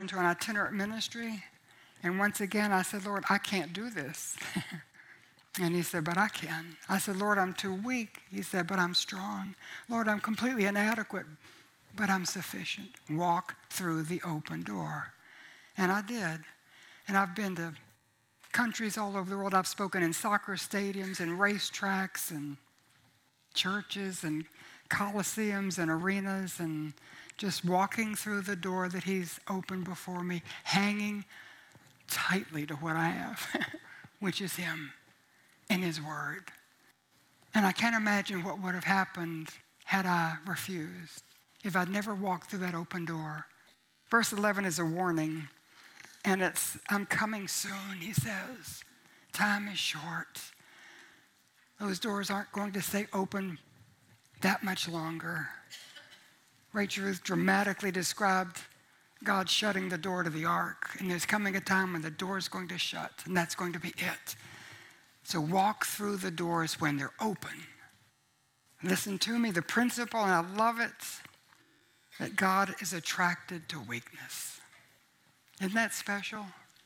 into an itinerant ministry. And once again, I said, Lord, I can't do this. And he said, but I can. I said, Lord, I'm too weak. He said, but I'm strong. Lord, I'm completely inadequate, but I'm sufficient. Walk through the open door. And I did. And I've been to countries all over the world. I've spoken in soccer stadiums and racetracks and churches and coliseums and arenas, and just walking through the door that he's opened before me, hanging tightly to what I have, which is him and his word. And I can't imagine what would have happened had I refused, if I'd never walked through that open door. Verse 11 is a warning, and it's, I'm coming soon, he says. Time is short. Those doors aren't going to stay open that much longer. Rachel Ruth dramatically described God shutting the door to the ark, and there's coming a time when the door is going to shut, and that's going to be it. So walk through the doors when they're open. Listen to me, the principle, and I love it, that God is attracted to weakness. Isn't that special?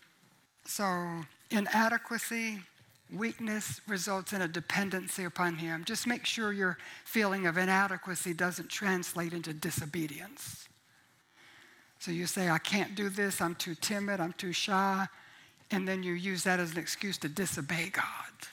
So inadequacy, weakness results in a dependency upon him. Just make sure your feeling of inadequacy doesn't translate into disobedience. So you say, I can't do this, I'm too timid, I'm too shy, and then you use that as an excuse to disobey God.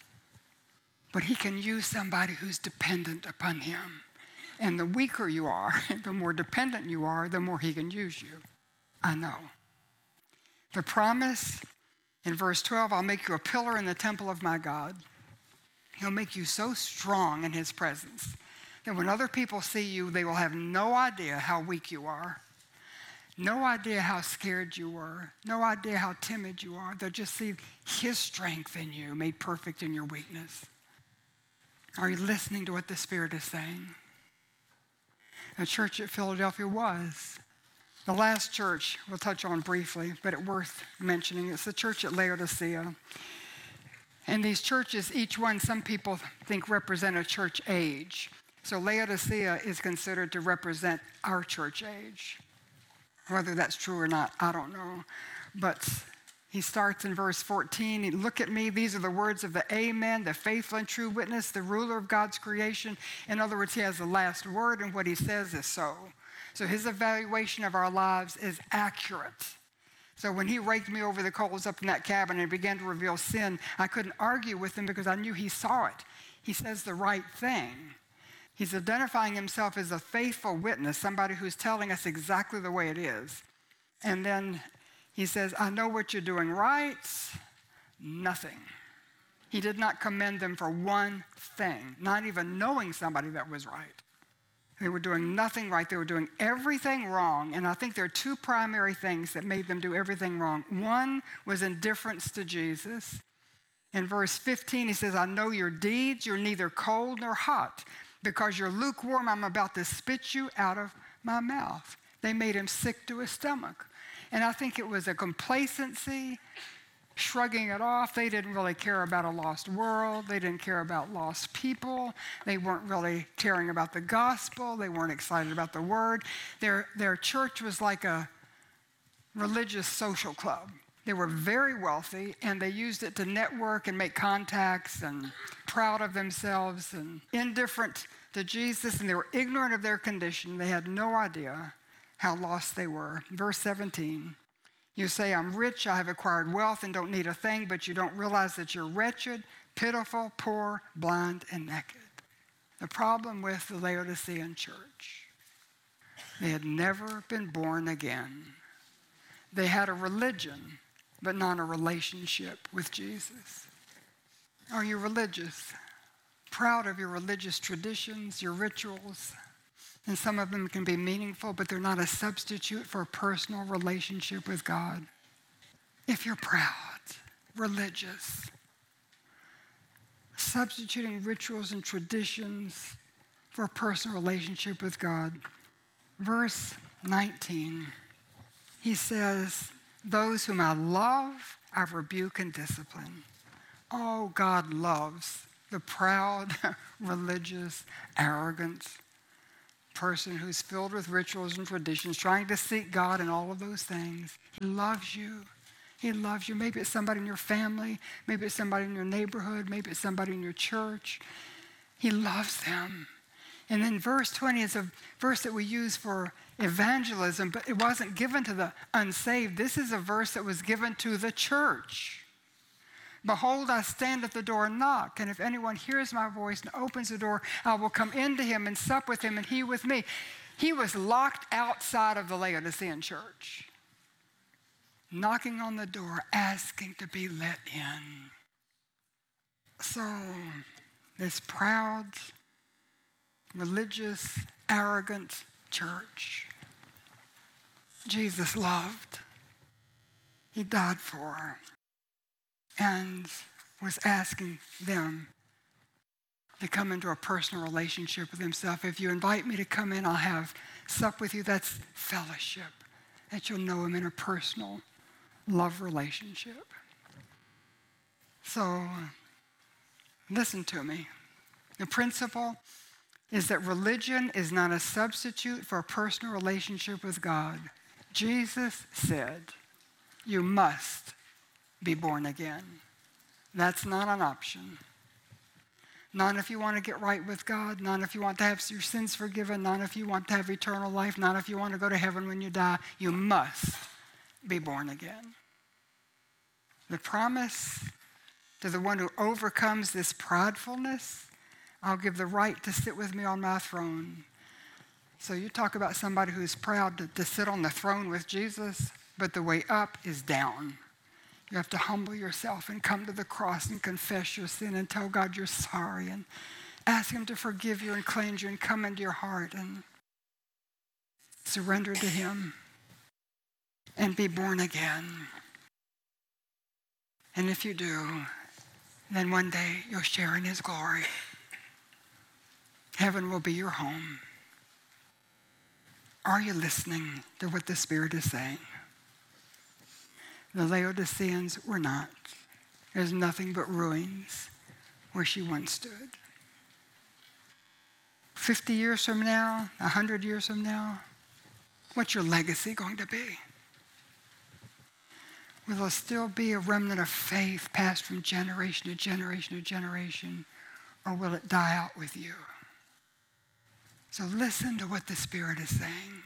But he can use somebody who's dependent upon him. And the weaker you are, the more dependent you are, the more he can use you. I know. The promise in verse 12, I'll make you a pillar in the temple of my God. He'll make you so strong in his presence that when other people see you, they will have no idea how weak you are, no idea how scared you were, no idea how timid you are. They'll just see his strength in you, made perfect in your weakness. Are you listening to what the Spirit is saying? The church at Philadelphia was. The last church we'll touch on briefly, but it's worth mentioning. It's the church at Laodicea. And these churches, each one, some people think represent a church age. So Laodicea is considered to represent our church age. Whether that's true or not, I don't know. But he starts in verse 14. Look at me. These are the words of the Amen, the faithful and true witness, the ruler of God's creation. In other words, he has the last word, and what he says is so. So his evaluation of our lives is accurate. So when he raked me over the coals up in that cabin and began to reveal sin, I couldn't argue with him because I knew he saw it. He says the right thing. He's identifying himself as a faithful witness, somebody who's telling us exactly the way it is. And then he says, I know what you're doing right. Nothing. He did not commend them for one thing, not even knowing somebody that was right. They were doing nothing right. They were doing everything wrong. And I think there are two primary things that made them do everything wrong. One was indifference to Jesus. In verse 15, he says, I know your deeds. You're neither cold nor hot. Because you're lukewarm, I'm about to spit you out of my mouth. They made him sick to his stomach. And I think it was a complacency, shrugging it off. They didn't really care about a lost world. They didn't care about lost people. They weren't really caring about the gospel. They weren't excited about the word. Their church was like a religious social club. They were very wealthy, and they used it to network and make contacts, and proud of themselves and indifferent to Jesus, and they were ignorant of their condition. They had no idea how lost they were. Verse 17, you say, I'm rich, I have acquired wealth and don't need a thing, but you don't realize that you're wretched, pitiful, poor, blind, and naked. The problem with the Laodicean church, they had never been born again. They had a religion, but not a relationship with Jesus. Are you religious? Proud of your religious traditions, your rituals? And some of them can be meaningful, but they're not a substitute for a personal relationship with God. If you're proud, religious, substituting rituals and traditions for a personal relationship with God. Verse 19, he says, those whom I love, I rebuke and discipline. Oh, God loves the proud, religious, arrogant, person who's filled with rituals and traditions, trying to seek God and all of those things. He loves you. He loves you. Maybe it's somebody in your family. Maybe it's somebody in your neighborhood. Maybe it's somebody in your church. He loves them. And then verse 20 is a verse that we use for evangelism, but it wasn't given to the unsaved. This is a verse that was given to the church. Behold, I stand at the door and knock, and if anyone hears my voice and opens the door, I will come into him and sup with him and he with me. He was locked outside of the Laodicean church, knocking on the door, asking to be let in. So, this proud, religious, arrogant church, Jesus loved. He died for, and was asking them to come into a personal relationship with himself. If you invite me to come in, I'll have sup with you. That's fellowship, that you'll know him in a personal love relationship. So, listen to me. The principle is that religion is not a substitute for a personal relationship with God. Jesus said, you must be born again. That's not an option. Not if you want to get right with God, not if you want to have your sins forgiven, not if you want to have eternal life, not if you want to go to heaven when you die. You must be born again. The promise to the one who overcomes this pridefulness, I'll give the right to sit with me on my throne. So you talk about somebody who's proud to sit on the throne with Jesus, but the way up is down. You have to humble yourself and come to the cross and confess your sin and tell God you're sorry and ask him to forgive you and cleanse you and come into your heart and surrender to him and be born again. And if you do, then one day you'll share in his glory. Heaven will be your home. Are you listening to what the Spirit is saying? The Laodiceans were not. There's nothing but ruins where she once stood. 50 years from now, 100 years from now, what's your legacy going to be? Will there still be a remnant of faith passed from generation to generation to generation, or will it die out with you? So listen to what the Spirit is saying.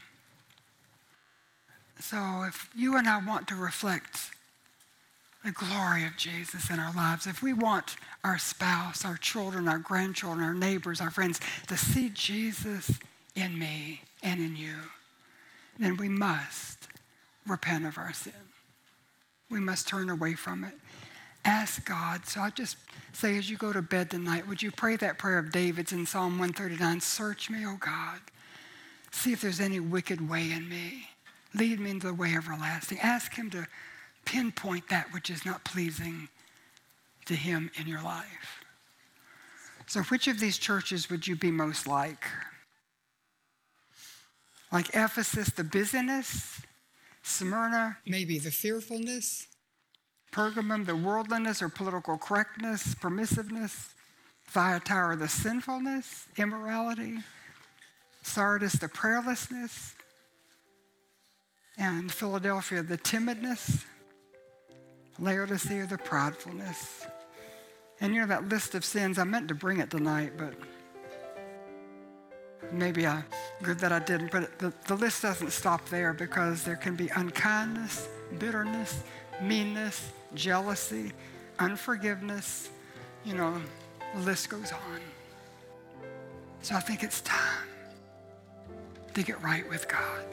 So if you and I want to reflect the glory of Jesus in our lives, if we want our spouse, our children, our grandchildren, our neighbors, our friends to see Jesus in me and in you, then we must repent of our sin. We must turn away from it. Ask God. So I just say as you go to bed tonight, would you pray that prayer of David's in Psalm 139? Search me, O God. See if there's any wicked way in me. Lead me into the way everlasting. Ask him to pinpoint that which is not pleasing to him in your life. So which of these churches would you be most like? Like Ephesus, the busyness. Smyrna, maybe the fearfulness. Pergamum, the worldliness or political correctness, permissiveness. Thyatira, the sinfulness, immorality. Sardis, the prayerlessness. And Philadelphia, the timidness. Laodicea, the pridefulness. And you know that list of sins, I meant to bring it tonight, but maybe good that I didn't. But the list doesn't stop there, because there can be unkindness, bitterness, meanness, jealousy, unforgiveness. You know, the list goes on. So I think it's time to get right with God.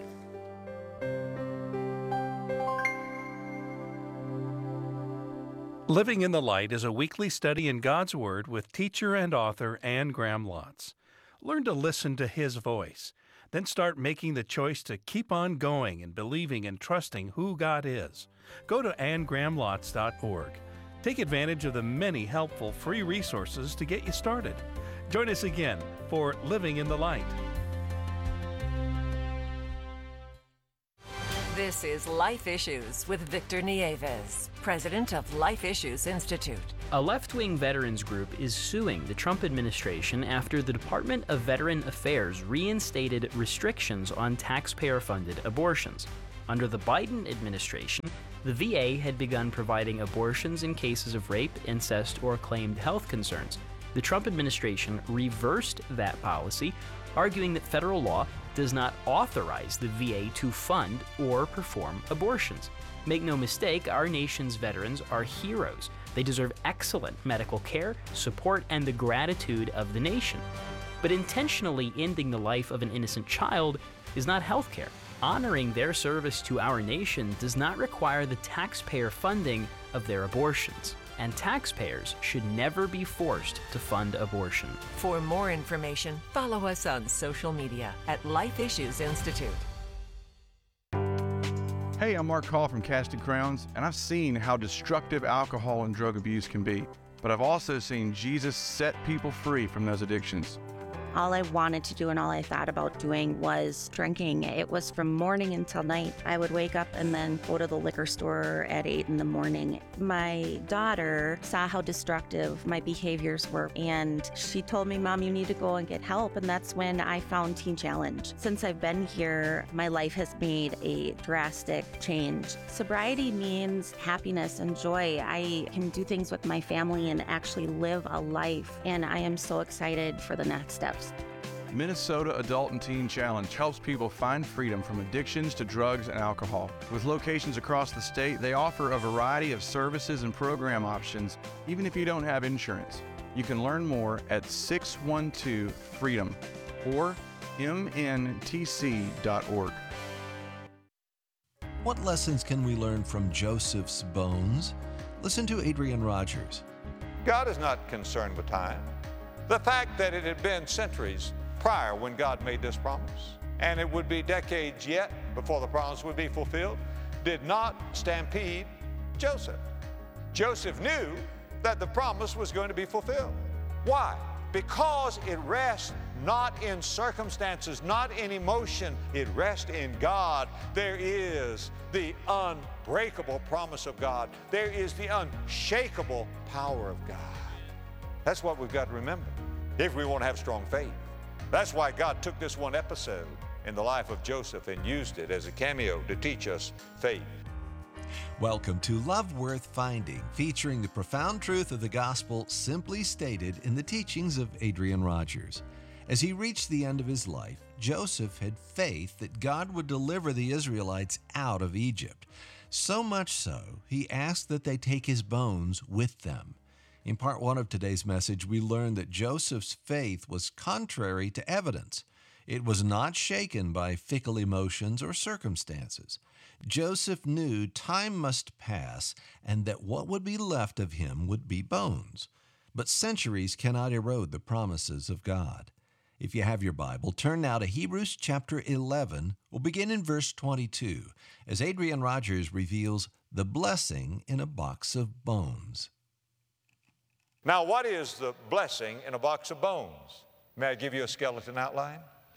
Living in the Light is a weekly study in God's Word with teacher and author Anne Graham Lotz. Learn to listen to His voice. Then start making the choice to keep on going and believing and trusting who God is. Go to annegrahamlotz.org. Take advantage of the many helpful free resources to get you started. Join us again for Living in the Light. This is Life Issues with Victor Nieves, president of Life Issues Institute. A left-wing veterans group is suing the Trump administration after the Department of Veteran Affairs reinstated restrictions on taxpayer-funded abortions. Under the Biden administration, the VA had begun providing abortions in cases of rape, incest, or claimed health concerns. The Trump administration reversed that policy, arguing that federal law does not authorize the VA to fund or perform abortions. Make no mistake, our nation's veterans are heroes. They deserve excellent medical care, support, and the gratitude of the nation. But intentionally ending the life of an innocent child is not healthcare. Honoring their service to our nation does not require the taxpayer funding of their abortions. And taxpayers should never be forced to fund abortion. For more information, follow us on social media at Life Issues Institute. Hey, I'm Mark Hall from Casting Crowns, and I've seen how destructive alcohol and drug abuse can be. But I've also seen Jesus set people free from those addictions. All I wanted to do and all I thought about doing was drinking. It was from morning until night. I would wake up and then go to the liquor store at 8 in the morning. My daughter saw how destructive my behaviors were, and she told me, "Mom, you need to go and get help." And that's when I found Teen Challenge. Since I've been here, my life has made a drastic change. Sobriety means happiness and joy. I can do things with my family and actually live a life, and I am so excited for the next steps. Minnesota Adult and Teen Challenge helps people find freedom from addictions to drugs and alcohol. With locations across the state, they offer a variety of services and program options, even if you don't have insurance. You can learn more at 612-FREEDOM or mntc.org. What lessons can we learn from Joseph's bones? Listen to Adrian Rogers. God is not concerned with time. The fact that it had been centuries prior when God made this promise, and it would be decades yet before the promise would be fulfilled, did not stampede Joseph. Joseph knew that the promise was going to be fulfilled. Why? Because it rests not in circumstances, not in emotion, it rests in God. There is the unbreakable promise of God. There is the unshakable power of God. That's what we've got to remember if we want to have strong faith. That's why God took this one episode in the life of Joseph and used it as a cameo to teach us faith. Welcome to Love Worth Finding, featuring the profound truth of the gospel simply stated in the teachings of Adrian Rogers. As he reached the end of his life, Joseph had faith that God would deliver the Israelites out of Egypt. So much so, he asked that they take his bones with them. In part 1 of today's message, we learned that Joseph's faith was contrary to evidence. It was not shaken by fickle emotions or circumstances. Joseph knew time must pass and that what would be left of him would be bones. But centuries cannot erode the promises of God. If you have your Bible, turn now to Hebrews chapter 11. We'll begin in verse 22, as Adrian Rogers reveals the blessing in a box of bones. Now, what is the blessing in a box of bones? May I give you a skeleton outline?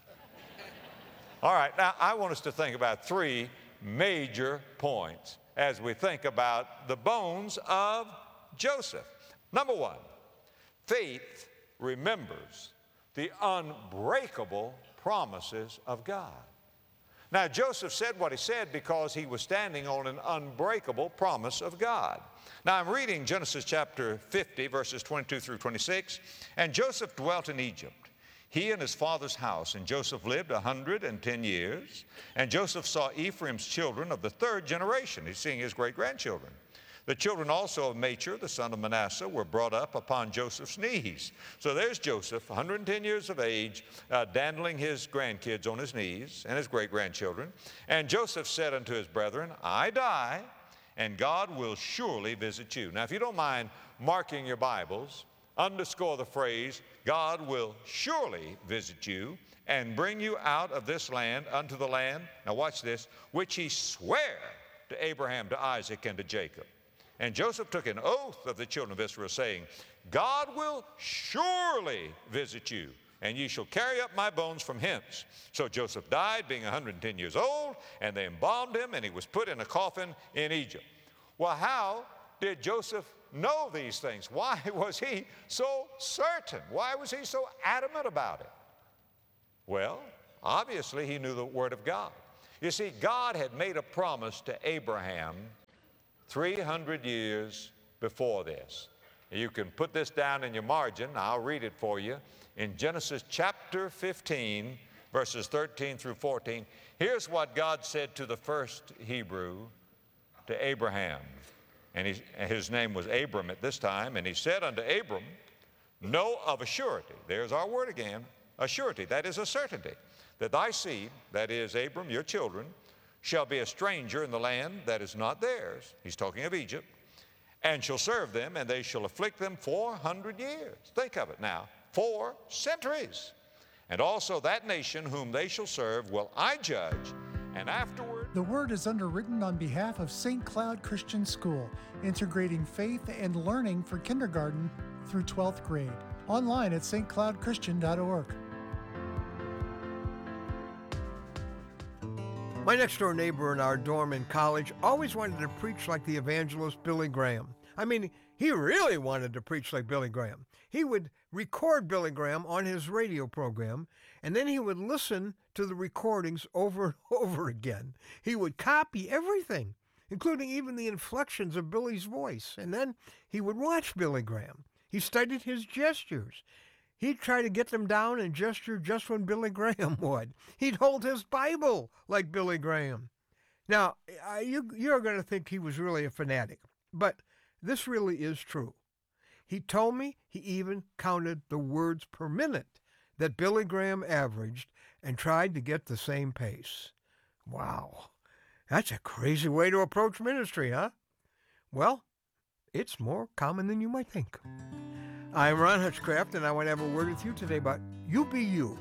All right, now I want us to think about 3 major points as we think about the bones of Joseph. Number 1, faith remembers the unbreakable promises of God. Now, Joseph said what he said because he was standing on an unbreakable promise of God. Now, I'm reading Genesis chapter 50, verses 22 through 26. And Joseph dwelt in Egypt, he and his father's house. And Joseph lived 110 years. And Joseph saw Ephraim's children of the 3rd generation. He's seeing his great-grandchildren. The children also of Machir, the son of Manasseh, were brought up upon Joseph's knees. So there's Joseph, 110 years of age, dandling his grandkids on his knees and his great-grandchildren. And Joseph said unto his brethren, I die, and God will surely visit you. Now, if you don't mind marking your Bibles, underscore the phrase, God will surely visit you and bring you out of this land unto the land, now watch this, which he sware to Abraham, to Isaac, and to Jacob. And Joseph took an oath of the children of Israel, saying, God will surely visit you and ye shall carry up my bones from hence. So Joseph died, being 110 years old, and they embalmed him, and he was put in a coffin in Egypt. Well, how did Joseph know these things? Why was he so certain? Why was he so adamant about it? Well, obviously he knew the Word of God. You see, God had made a promise to Abraham 300 years before this. You can put this down in your margin. I'll read it for you. In Genesis chapter 15, verses 13 through 14, here's what God said to the first Hebrew, to Abraham. And his name was Abram at this time. And he said unto Abram, know of a surety, there's our word again, a surety, that is a certainty, that thy seed, that is Abram, your children, shall be a stranger in the land that is not theirs. He's talking of Egypt. And shall serve them, and they shall afflict them 400 years. Think of it now, 4 centuries. And also that nation whom they shall serve will I judge, and afterward... The Word is underwritten on behalf of St. Cloud Christian School, integrating faith and learning for kindergarten through 12th grade. Online at stcloudchristian.org. My next-door neighbor in our dorm in college always wanted to preach like the evangelist Billy Graham. I mean, he really wanted to preach like Billy Graham. He would record Billy Graham on his radio program, and then he would listen to the recordings over and over again. He would copy everything, including even the inflections of Billy's voice, and then he would watch Billy Graham. He studied his gestures. He'd try to get them down and gesture just when Billy Graham would. He'd hold his Bible like Billy Graham. Now, you're going to think he was really a fanatic, but this really is true. He told me he even counted the words per minute that Billy Graham averaged and tried to get the same pace. Wow, that's a crazy way to approach ministry, huh? Well, it's more common than you might think. I'm Ron Hutchcraft, and I want to have a word with you today about you be you.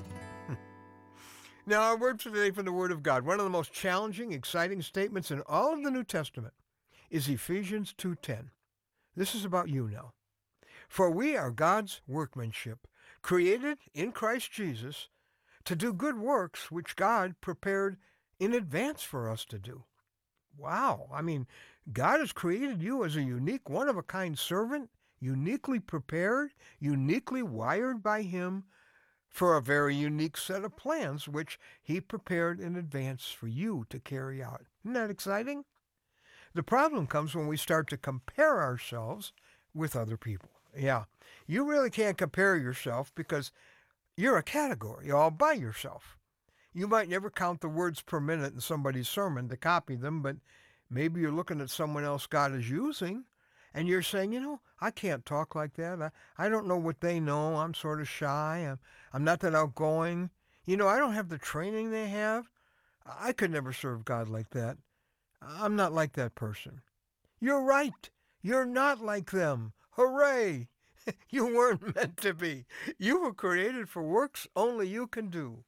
Now, our word today from the Word of God, one of the most challenging, exciting statements in all of the New Testament, is Ephesians 2:10. This is about you now. For we are God's workmanship, created in Christ Jesus to do good works which God prepared in advance for us to do. Wow. I mean, God has created you as a unique, one-of-a-kind servant, uniquely prepared, uniquely wired by Him for a very unique set of plans which He prepared in advance for you to carry out. Isn't that exciting? The problem comes when we start to compare ourselves with other people. Yeah, you really can't compare yourself because you're a category all by yourself. You might never count the words per minute in somebody's sermon to copy them, but maybe you're looking at someone else God is using, and you're saying, you know, I can't talk like that. I don't know what they know. I'm sort of shy. I'm not that outgoing. You know, I don't have the training they have. I could never serve God like that. I'm not like that person. You're right. You're not like them. Hooray! You weren't meant to be. You were created for works only you can do.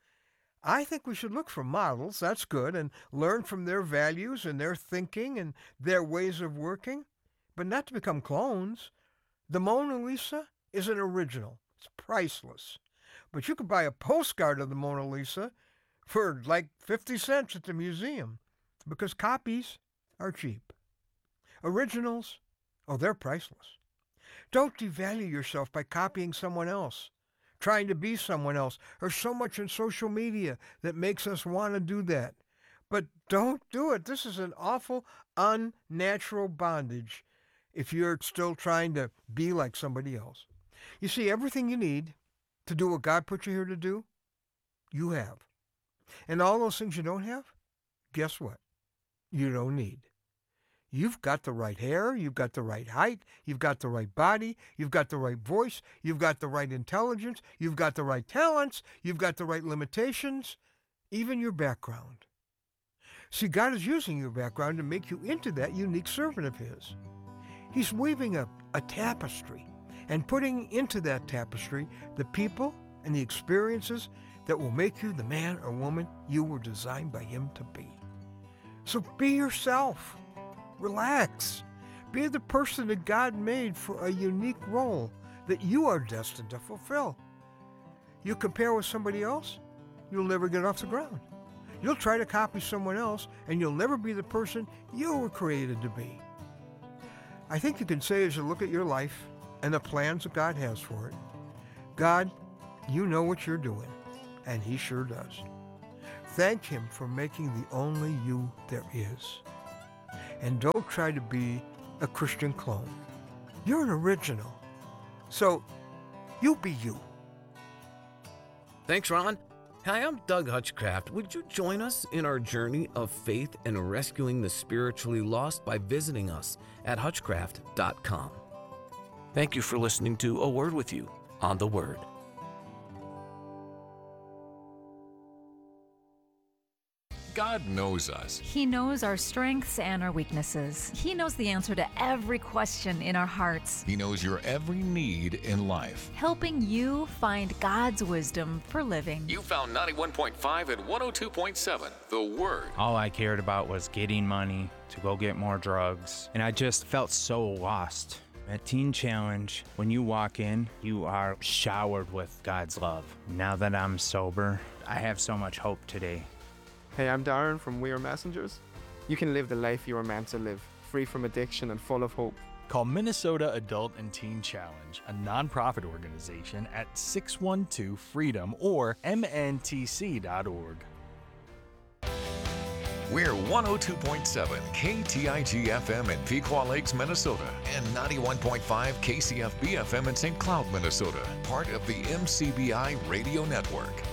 I think we should look for models, that's good, and learn from their values and their thinking and their ways of working, but not to become clones. The Mona Lisa is an original. It's priceless. But you could buy a postcard of the Mona Lisa for like 50 cents at the museum because copies are cheap. Originals, oh, they're priceless. Don't devalue yourself by copying someone else, trying to be someone else. There's so much in social media that makes us want to do that. But don't do it. This is an awful, unnatural bondage if you're still trying to be like somebody else. You see, everything you need to do what God put you here to do, you have. And all those things you don't have, guess what? You don't need. You've got the right hair, you've got the right height, you've got the right body, you've got the right voice, you've got the right intelligence, you've got the right talents, you've got the right limitations, even your background. See, God is using your background to make you into that unique servant of His. He's weaving a tapestry and putting into that tapestry the people and the experiences that will make you the man or woman you were designed by Him to be. So be yourself. Relax. Be the person that God made for a unique role that you are destined to fulfill. You compare with somebody else, you'll never get off the ground. You'll try to copy someone else, and you'll never be the person you were created to be. I think you can say, as you look at your life and the plans that God has for it, God, you know what you're doing, and He sure does. Thank Him for making the only you there is. And don't try to be a Christian clone. You're an original. So, you be you. Thanks, Ron. Hi, I'm Doug Hutchcraft. Would you join us in our journey of faith and rescuing the spiritually lost by visiting us at hutchcraft.com? Thank you for listening to A Word With You on The Word. God knows us. He knows our strengths and our weaknesses. He knows the answer to every question in our hearts, He knows your every need in life. helping you find God's wisdom for living. You found 91.5 and 102.7, The Word. All I cared about was getting money to go get more drugs, and I just felt so lost. At Teen Challenge, when you walk in, you are showered with God's love. Now that I'm sober, I have so much hope today. Hey, I'm Darren from We Are Messengers. You can live the life you were meant to live, free from addiction and full of hope. Call Minnesota Adult and Teen Challenge, a nonprofit organization, at 612-FREEDOM or mntc.org. We're 102.7 KTIG FM in Pequot Lakes, Minnesota, and 91.5 KCFB FM in St. Cloud, Minnesota, part of the MCBI Radio Network.